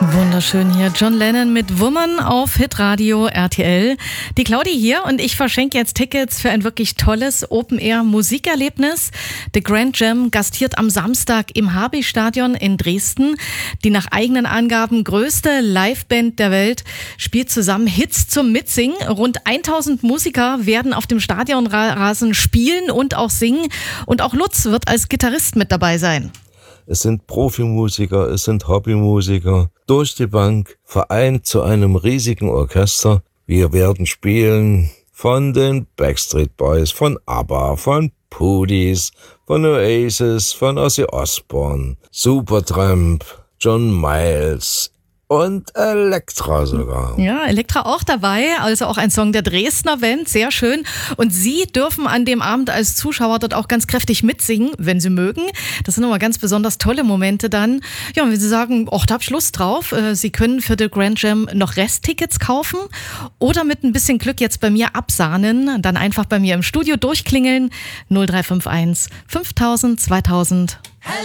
Wunderschön hier. John Lennon mit Woman auf Hitradio RTL. Die Claudi hier und ich verschenke jetzt Tickets für ein wirklich tolles Open-Air-Musikerlebnis. The Grand Jam gastiert am Samstag im HB-Stadion in Dresden. Die nach eigenen Angaben größte Liveband der Welt spielt zusammen Hits zum Mitsingen. Rund 1000 Musiker werden auf dem Stadionrasen spielen und auch singen. Und auch Lutz wird als Gitarrist mit dabei sein. Es sind Profimusiker, es sind Hobbymusiker, durch die Bank, vereint zu einem riesigen Orchester. Wir werden spielen von den Backstreet Boys, von ABBA, von Pooties, von Oasis, von Ozzy Osbourne, Supertramp, John Miles und Elektra sogar. Ja, Elektra auch dabei, also auch ein Song der Dresdner Band, sehr schön. Und Sie dürfen an dem Abend als Zuschauer dort auch ganz kräftig mitsingen, wenn Sie mögen. Das sind immer ganz besonders tolle Momente dann. Ja, und wenn Sie sagen, da hab ich Lust drauf, Sie können für The Grand Jam noch Resttickets kaufen oder mit ein bisschen Glück jetzt bei mir absahnen, dann einfach bei mir im Studio durchklingeln, 0351 5000 2000.